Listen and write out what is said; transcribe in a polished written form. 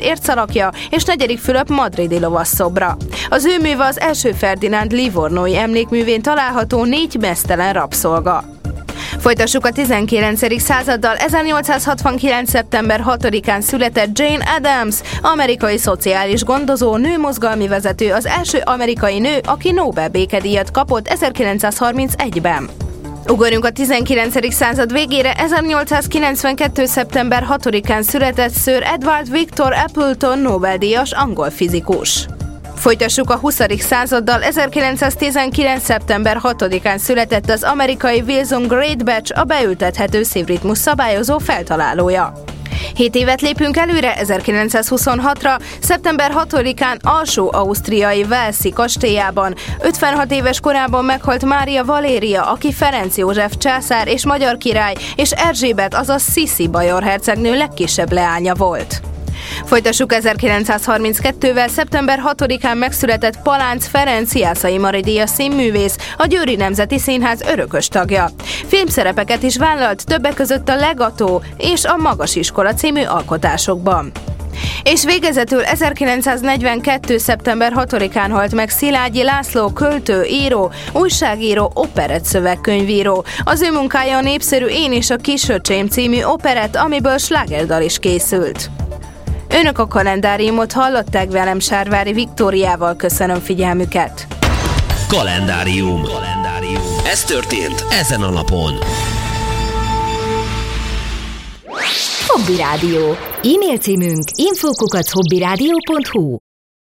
ércalakja, és 4. Fülöp madridi lovasszobra. Az ő műve az első Ferdinánd livornói emlékművén található 4 meztelen rabszolga. Folytassuk a 19. századdal. 1869. szeptember 6-án született Jane Addams, amerikai szociális gondozó, nőmozgalmi vezető, az első amerikai nő, aki Nobel békedíjat kapott 1931-ben. Ugorjunk a 19. század végére. 1892. szeptember 6-án született Sir Edward Victor Appleton Nobel-díjas angol fizikus. Folytassuk a 20. századdal. 1919. szeptember 6-án született az amerikai Wilson Greatbatch, a beültethető szívritmus szabályozó feltalálója. 7 évet lépünk előre, 1926-ra, szeptember 6-án alsó-ausztriai Walesi kastélyában 56 éves korában meghalt Mária Valéria, aki Ferenc József császár és magyar király, és Erzsébet, azaz Sziszi bajor hercegnő legkisebb leánya volt. Folytassuk 1932-vel. Szeptember 6-án megszületett Palánc Ferenc, Jászai Mari díjas színművész, a Győri Nemzeti Színház örökös tagja. Filmszerepeket is vállalt, többek között a Legató és a Magas Iskola című alkotásokban. És végezetül 1942. szeptember 6-án halt meg Szilágyi László, költő, író, újságíró, operett szövegkönyvíró. Az ő munkája a népszerű Én és a Kisöcsém című operett, amiből slágerdal is készült. Önök a kalendáriumot hallották, velem Sárvári Viktóriával, köszönöm figyelmüket. Kalendárium. Ez történt ezen a napon. Hobby Rádió. E-mail címünk info@hobbyradio.hu.